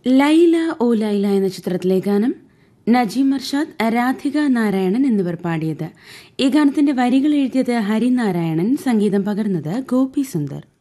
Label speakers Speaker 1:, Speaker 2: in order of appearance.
Speaker 1: ലൈല ഓ ലൈല എന്ന ചിത്രത്തിലെ ഗാനം നജീം അർഷാദ്, രാധിക നാരായണൻ എന്നിവർ പാടിയത്. ഈ ഗാനത്തിന്റെ വരികൾ എഴുതിയത് ഹരിനാരായണൻ, സംഗീതം പകർന്നത് ഗോപി സുന്ദർ.